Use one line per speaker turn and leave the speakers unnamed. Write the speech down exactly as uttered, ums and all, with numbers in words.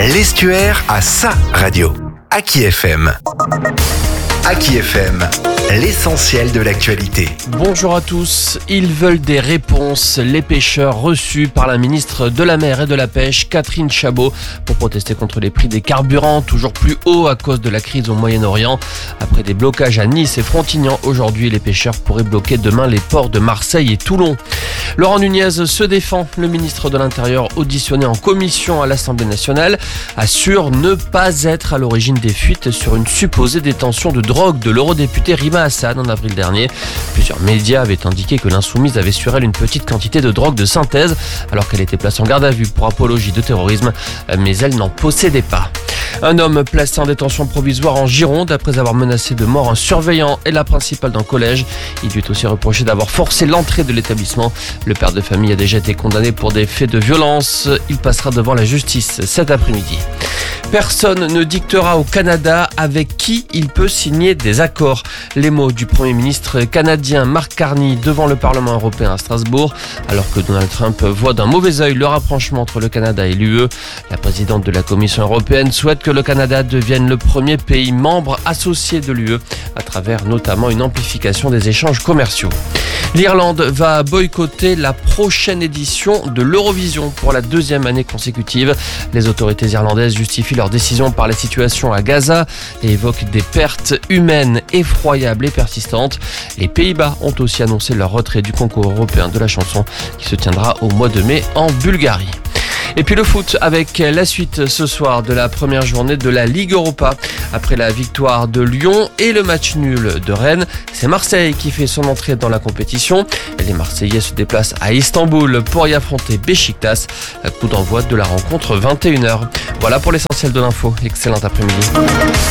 L'Estuaire a sa radio. Aki F M. Aki F M, l'essentiel de l'actualité.
Bonjour à tous. Ils veulent des réponses. Les pêcheurs reçus par la ministre de la Mer et de la Pêche, Catherine Chabot, pour protester contre les prix des carburants, toujours plus hauts à cause de la crise au Moyen-Orient. Après des blocages à Nice et Frontignan, aujourd'hui, les pêcheurs pourraient bloquer demain les ports de Marseille et Toulon. Laurent Nunez se défend. Le ministre de l'Intérieur, auditionné en commission à l'Assemblée nationale, assure ne pas être à l'origine des fuites sur une supposée détention de drogue de l'eurodéputé Rima Hassan en avril dernier. Plusieurs médias avaient indiqué que l'insoumise avait sur elle une petite quantité de drogue de synthèse alors qu'elle était placée en garde à vue pour apologie de terrorisme, mais elle n'en possédait pas. Un homme placé en détention provisoire en Gironde après avoir menacé de mort un surveillant et la principale d'un collège. Il lui est aussi reproché d'avoir forcé l'entrée de l'établissement. Le père de famille a déjà été condamné pour des faits de violence. Il passera devant la justice cet après-midi. Personne ne dictera au Canada avec qui il peut signer des accords. Les mots du Premier ministre canadien Mark Carney devant le Parlement européen à Strasbourg, alors que Donald Trump voit d'un mauvais œil le rapprochement entre le Canada et l'U E. La présidente de la Commission européenne souhaite que le Canada devienne le premier pays membre associé de l'U E, à travers notamment une amplification des échanges commerciaux. L'Irlande va boycotter la prochaine édition de l'Eurovision pour la deuxième année consécutive. Les autorités irlandaises justifient leur décision par la situation à Gaza et évoquent des pertes humaines effroyables et persistantes. Les Pays-Bas ont aussi annoncé leur retrait du concours européen de la chanson qui se tiendra au mois de mai en Bulgarie. Et puis le foot avec la suite ce soir de la première journée de la Ligue Europa. Après la victoire de Lyon et le match nul de Rennes, c'est Marseille qui fait son entrée dans la compétition. Les Marseillais se déplacent à Istanbul pour y affronter Beşiktaş. Coup d'envoi de la rencontre vingt et une heures. Voilà pour l'essentiel de l'info. Excellent après-midi.